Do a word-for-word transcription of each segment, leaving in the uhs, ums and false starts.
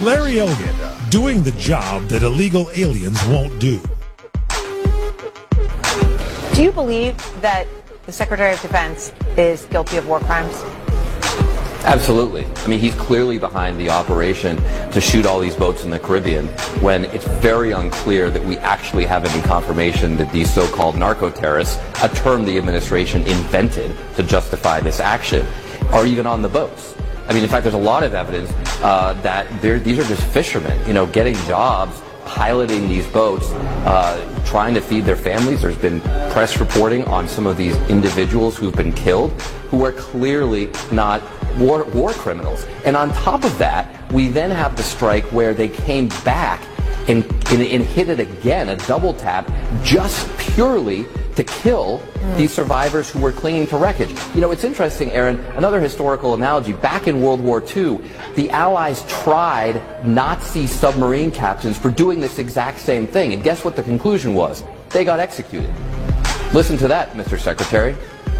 Larry Elgin, doing the job that illegal aliens won't do. Do you believe that the Secretary of Defense is guilty of war crimes? Absolutely. I mean, he's clearly behind the operation to shoot all these boats in the Caribbean when it's very unclear that we actually have any confirmation that these so-called narco-terrorists, a term the administration invented to justify this action, are even on the boats. I mean, in fact, there's a lot of evidence uh, that these are just fishermen, you know, getting jobs, piloting these boats, uh, trying to feed their families. There's been press reporting on some of these individuals who've been killed, who are clearly not war, war criminals. And on top of that, we then have the strike where they came back and, and, and hit it again, a double tap, just purely to kill mm. these survivors who were clinging to wreckage. You know, it's interesting, Aaron, another historical analogy. Back in World War Two, the Allies tried Nazi submarine captains for doing this exact same thing. And guess what the conclusion was? They got executed. Listen to that, Mister Secretary.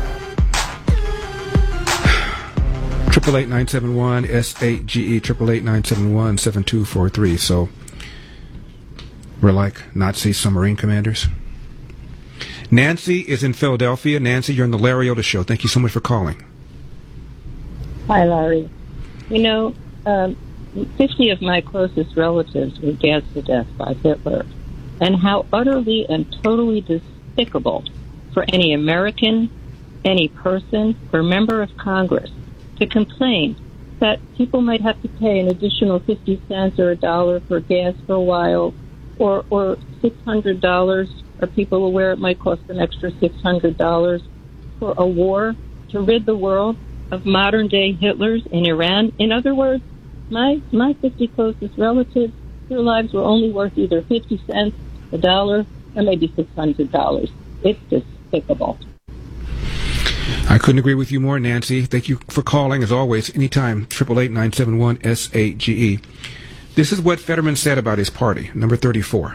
Triple eight nine seven one S eight G E triple eight nine seven one seven two four three. So we're like Nazi submarine commanders. Nancy is in Philadelphia. Nancy, you're on the Larry Elder Show. Thank you so much for calling. Hi, Larry. You know, um, fifty of my closest relatives were gassed to death by Hitler, and how utterly and totally despicable for any American, any person, or member of Congress to complain that people might have to pay an additional fifty cents or a dollar for gas for a while, or, or six hundred dollars. Are people aware it might cost an extra six hundred dollars for a war to rid the world of modern-day Hitlers in Iran? In other words, my my fifty closest relatives, their lives were only worth either fifty cents, a dollar, or maybe six hundred dollars. It's despicable. I couldn't agree with you more, Nancy. Thank you for calling, as always, anytime, triple eight nine seven one S eight G E. This is what Fetterman said about his party, number thirty-four.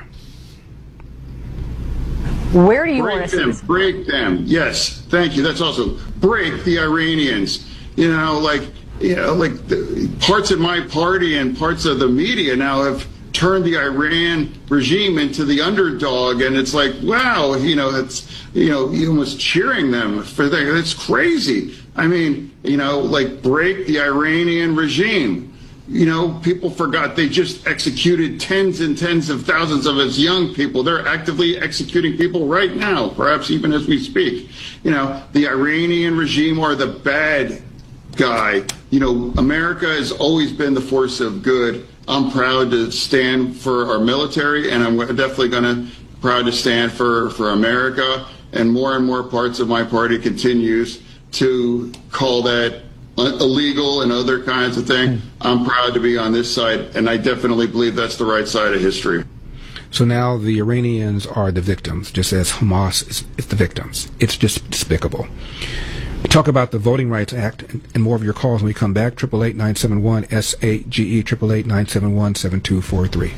Where do you break want to them, see this? Break them. Yes, thank you. That's also break the Iranians. You know, like you know, like the, parts of my party and parts of the media now have turned the Iran regime into the underdog, and it's like, wow, you know, it's you know, you almost cheering them for that. It's crazy. I mean, you know, like break the Iranian regime. You know, people forgot they just executed tens and tens of thousands of its young people. They're actively executing people right now, perhaps even as we speak. You know, the Iranian regime are the bad guy. You know, America has always been the force of good. I'm proud to stand for our military, and I'm definitely going to proud to stand for, for America. And more and more parts of my party continues to call that illegal and other kinds of things. I'm proud to be on this side, and I definitely believe that's the right side of history. So now the Iranians are the victims, just as Hamas is, is the victims. It's just despicable. We talk about the Voting Rights Act and, and more of your calls when we come back. Triple eight nine seven one S eight G E triple eight nine seven one seven two four three.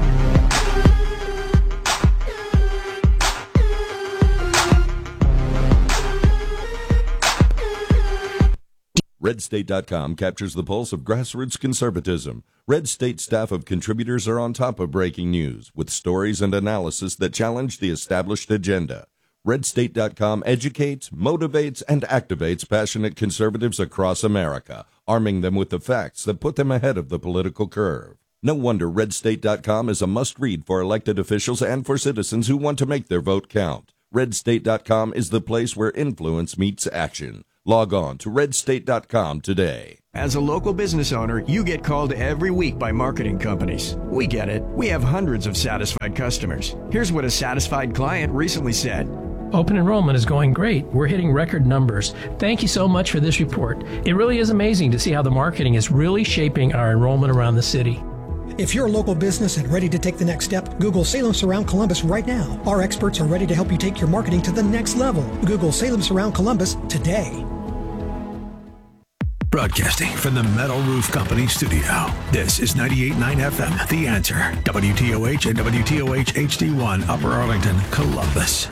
Red State dot com captures the pulse of grassroots conservatism. Red State staff of contributors are on top of breaking news with stories and analysis that challenge the established agenda. Red State dot com educates, motivates, and activates passionate conservatives across America, arming them with the facts that put them ahead of the political curve. No wonder Red State dot com is a must-read for elected officials and for citizens who want to make their vote count. Red State dot com is the place where influence meets action. Log on to Red State dot com today. As a local business owner, you get called every week by marketing companies. We get it. We have hundreds of satisfied customers. Here's what a satisfied client recently said. Open enrollment is going great. We're hitting record numbers. Thank you so much for this report. It really is amazing to see how the marketing is really shaping our enrollment around the city. If you're a local business and ready to take the next step, Google Salem Surround Columbus right now. Our experts are ready to help you take your marketing to the next level. Google Salem Surround Columbus today. Broadcasting from the Metal Roof Company studio. This is ninety-eight point nine F M, The Answer. W T O H and W T O H H D one, Upper Arlington, Columbus.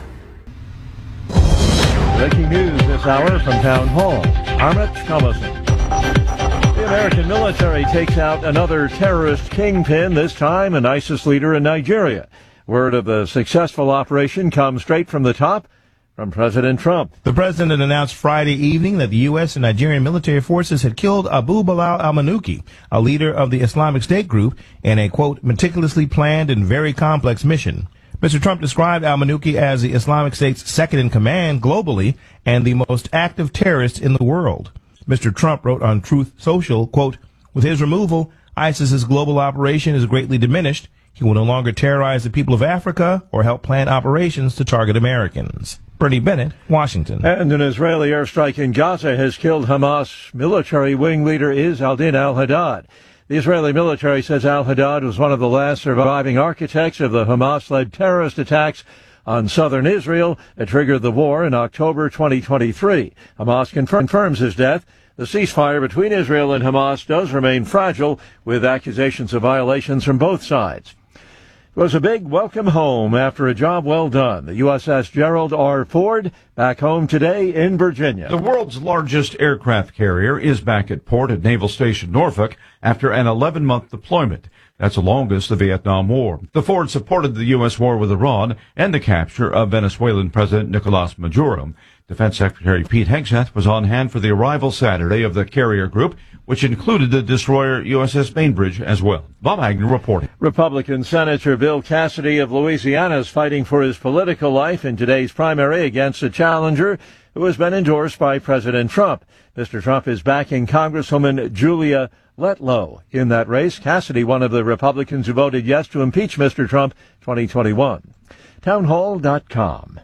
Breaking news this hour from Town Hall. Armit Collison. American military takes out another terrorist kingpin, this time an ISIS leader in Nigeria. Word of the successful operation comes straight from the top, from President Trump. The president announced Friday evening that the U S and Nigerian military forces had killed Abu Bilal al-Manuki, a leader of the Islamic State group, in a, quote, meticulously planned and very complex mission. Mister Trump described al-Manuki as the Islamic State's second in command globally and the most active terrorist in the world. Mister Trump wrote on Truth Social, quote, with his removal, ISIS's global operation is greatly diminished. He will no longer terrorize the people of Africa or help plan operations to target Americans. Bernie Bennett, Washington. And an Israeli airstrike in Gaza has killed Hamas military wing leader Izz al-Din al-Haddad. The Israeli military says al-Haddad was one of the last surviving architects of the Hamas-led terrorist attacks on southern Israel that triggered the war in October twenty twenty-three. Hamas confirms his death. The ceasefire between Israel and Hamas does remain fragile, with accusations of violations from both sides. It was a big welcome home after a job well done. The U S S Gerald R. Ford back home today in Virginia. The world's largest aircraft carrier is back at port at Naval Station Norfolk after an eleven-month deployment. That's the longest the Vietnam War. The Ford supported the U S war with Iran and the capture of Venezuelan President Nicolas Maduro. Defense Secretary Pete Hegseth was on hand for the arrival Saturday of the carrier group, which included the destroyer U S S Bainbridge as well. Bob Agnew reporting. Republican Senator Bill Cassidy of Louisiana is fighting for his political life in today's primary against a challenger who has been endorsed by President Trump. Mister Trump is backing Congresswoman Julia Letlow in that race. Cassidy, one of the Republicans who voted yes to impeach Mister Trump twenty twenty-one. townhall dot com.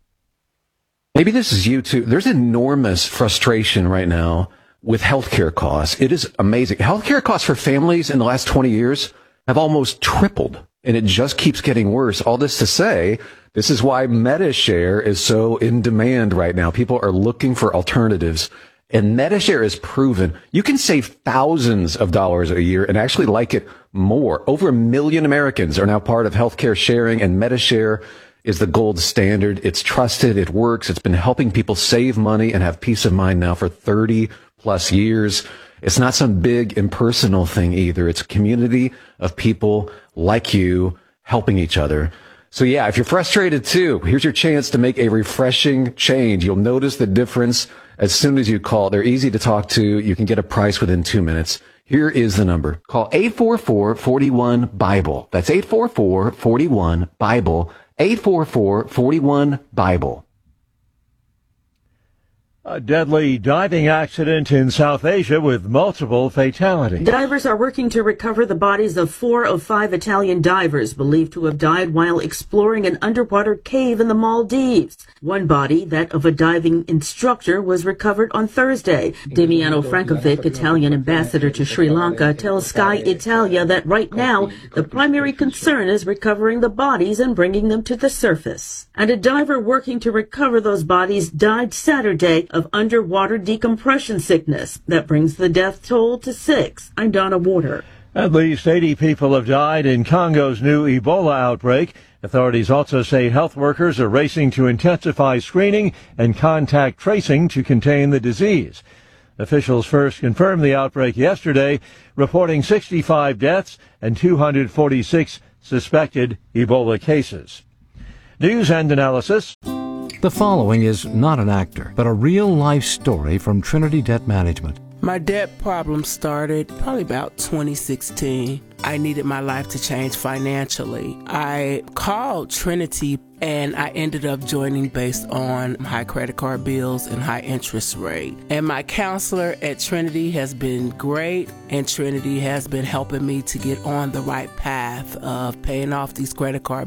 Maybe this is you too. There's enormous frustration right now with healthcare costs. It is amazing. Healthcare costs for families in the last twenty years have almost tripled, and it just keeps getting worse. All this to say, this is why MediShare is so in demand right now. People are looking for alternatives, and MediShare is proven you can save thousands of dollars a year and actually like it more. Over a million Americans are now part of healthcare sharing, and MediShare is the gold standard. It's trusted. It works. It's been helping people save money and have peace of mind now for thirty plus years. It's not some big impersonal thing either. It's a community of people like you helping each other. So yeah, if you're frustrated too, here's your chance to make a refreshing change. You'll notice the difference as soon as you call. They're easy to talk to. You can get a price within two minutes. Here is the number. Call eight four four, four one, BIBLE. That's eight four four, four one, BIBLE. eight four four, four one, BIBLE. A deadly diving accident in South Asia with multiple fatalities. Divers are working to recover the bodies of four of five Italian divers believed to have died while exploring an underwater cave in the Maldives. One body, that of a diving instructor, was recovered on Thursday. Damiano Frankovic, Italian ambassador to Sri Lanka, tells Sky Italia that right now the primary concern is recovering the bodies and bringing them to the surface. And a diver working to recover those bodies died Saturday of underwater decompression sickness. That brings the death toll to six. I'm Donna Warder. At least eighty people have died in Congo's new Ebola outbreak. Authorities also say health workers are racing to intensify screening and contact tracing to contain the disease. Officials first confirmed the outbreak yesterday, reporting sixty-five deaths and two hundred forty-six suspected Ebola cases. News and analysis. The following is not an actor, but a real-life story from Trinity Debt Management. My debt problem started probably about twenty sixteen. I needed my life to change financially. I called Trinity and I ended up joining based on high credit card bills and high interest rate. And my counselor at Trinity has been great, and Trinity has been helping me to get on the right path of paying off these credit card